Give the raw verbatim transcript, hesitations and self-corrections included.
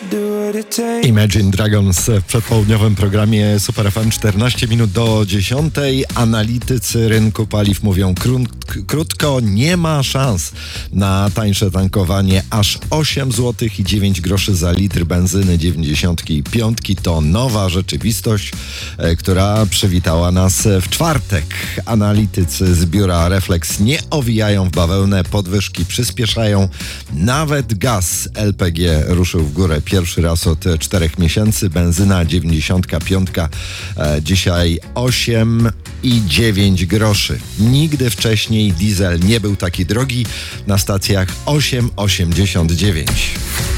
Imagine Dragons w przedpołudniowym programie Super F M. Czternaście minut do dziesiątej. Analitycy rynku paliw mówią kró- krótko, nie ma szans na tańsze tankowanie. Aż osiem złotych i dziewięć groszy za litr benzyny dziewięćdziesiątki piątki to nowa rzeczywistość, e, która przywitała nas w czwartek. Analitycy z biura Reflex nie owijają w bawełnę, podwyżki przyspieszają. Nawet gaz L P G ruszył w górę pierwszy raz od czterech miesięcy. Benzyna dziewięćdziesiątka piątka e, dzisiaj osiem i dziewięć groszy. Nigdy wcześniej diesel nie był taki drogi. Na stacjach osiem osiemdziesiąt dziewięć.